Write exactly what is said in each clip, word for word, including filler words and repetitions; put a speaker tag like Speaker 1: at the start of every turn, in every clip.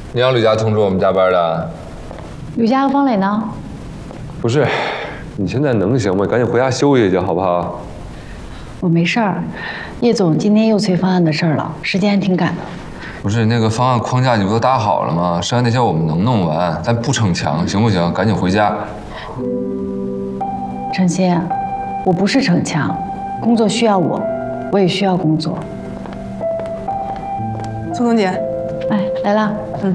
Speaker 1: 你让吕佳通知我们加班的。
Speaker 2: 吕佳和方磊呢？
Speaker 3: 不是，你现在能行吗？赶紧回家休息去，好不好？
Speaker 2: 我没事儿。叶总今天又催方案的事儿了，时间还挺赶的。
Speaker 1: 不是那个方案框架你不都搭好了吗？剩下那些我们能弄完，但不逞强，行不行？赶紧回家。
Speaker 2: 程鑫，我不是逞强，工作需要我，我也需要工作。
Speaker 4: 宋总姐，
Speaker 2: 哎，来啦。
Speaker 4: 嗯。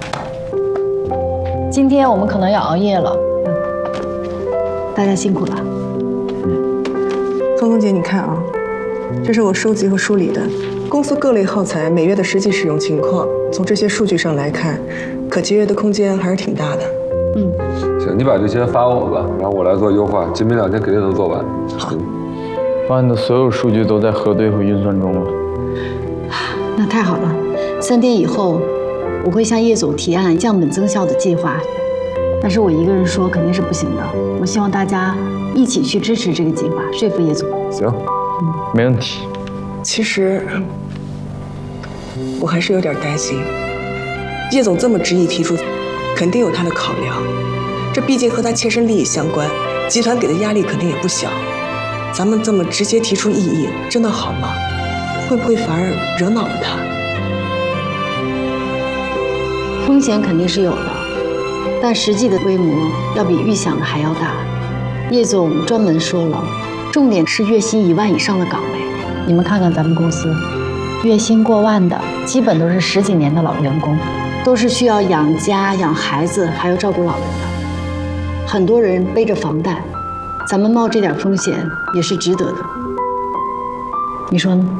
Speaker 2: 今天我们可能要熬夜了，嗯，大家辛苦了。
Speaker 4: 宋总姐，你看啊，这是我收集和梳理的公司各类耗材每月的实际使用情况。从这些数据上来看，可节约的空间还是挺大的。
Speaker 2: 嗯，
Speaker 3: 行，你把这些发我吧，然后我来做优化，今明两天肯定能做完。
Speaker 4: 好。
Speaker 5: 方案的所有数据都在核对和运算中了。
Speaker 2: 那太好了，三天以后我会向叶总提案降本增效的计划，但是我一个人说肯定是不行的，我希望大家一起去支持这个计划，说服叶总。
Speaker 3: 行，
Speaker 5: 嗯，没问题。
Speaker 4: 其实我还是有点担心，叶总这么执意提出，肯定有他的考量，这毕竟和他切身利益相关，集团给的压力肯定也不小。咱们这么直接提出异议，真的好吗？会不会反而惹恼了他？
Speaker 2: 风险肯定是有的，但实际的规模要比预想的还要大。叶总专门说了，重点是月薪一万以上的岗位。你们看看咱们公司，月薪过万的基本都是十几年的老员工，都是需要养家养孩子，还要照顾老人的。很多人背着房贷，咱们冒这点风险也是值得的。你说呢？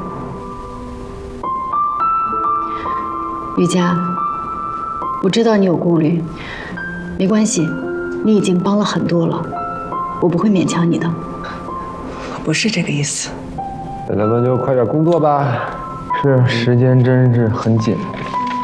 Speaker 2: 吕佳，我知道你有顾虑，没关系，你已经帮了很多了，我不会勉强你的。
Speaker 4: 不是这个意思。
Speaker 3: 那咱们就快点工作吧。
Speaker 5: 是，时间真是很紧。